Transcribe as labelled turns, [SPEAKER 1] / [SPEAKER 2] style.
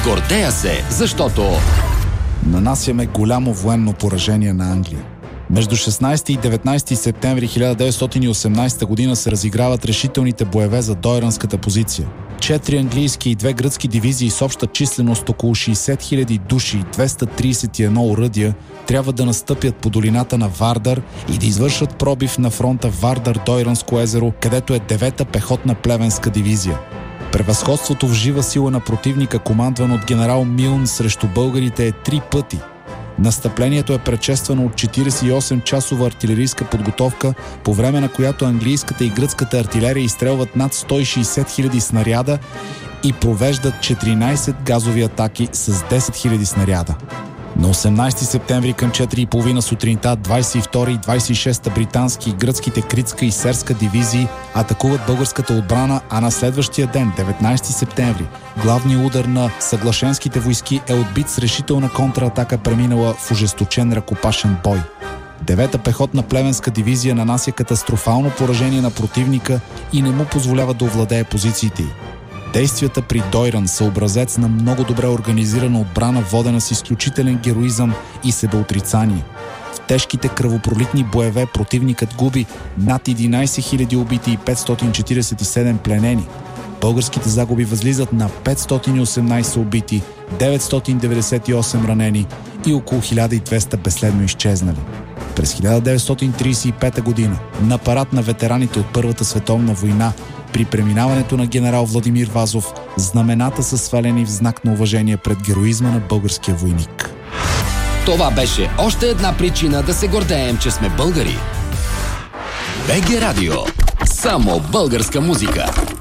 [SPEAKER 1] Гордея се, защото
[SPEAKER 2] нанасяме голямо военно поражение на Англия. Между 16 и 19 септември 1918 година се разиграват решителните боеве за Дойранската позиция. 4 английски и 2 гръцки дивизии с обща численост около 60 000 души и 231 оръдия трябва да настъпят по долината на Вардар и да извършат пробив на фронта Вардар-Дойранско езеро, където е 9-та пехотна плевенска дивизия. Превъзходството в жива сила на противника, командван от генерал Милн срещу българите, е 3 пъти. Настъплението е предшествано от 48-часова артилерийска подготовка, по време на която английската и гръцката артилерия изстрелват над 160 000 снаряда и провеждат 14 газови атаки с 10 000 снаряда. На 18 септември към 4:30 сутринта 22 и 26 британски и гръцките Критска и Серска дивизии атакуват българската отбрана, а на следващия ден, 19 септември, главният удар на съглашенските войски е отбит с решителна контратака, преминала в ожесточен ръкопашен бой. 9-та пехотна плевенска дивизия нанася катастрофално поражение на противника и не му позволява да овладее позициите й. Действията при Дойран са образец на много добре организирана отбрана, водена с изключителен героизъм и себеотрицание. В тежките кръвопролитни боеве противникът губи над 11 000 убити и 547 пленени. Българските загуби възлизат на 518 убити, 998 ранени и около 1200 безследно изчезнали. През 1935 година, на парад на ветераните от Първата световна война, при преминаването на генерал Владимир Вазов, знамената са свалени в знак на уважение пред героизма на българския войник.
[SPEAKER 1] това беше още една причина да се гордеем, че сме българи. БГ Радио. Само българска музика.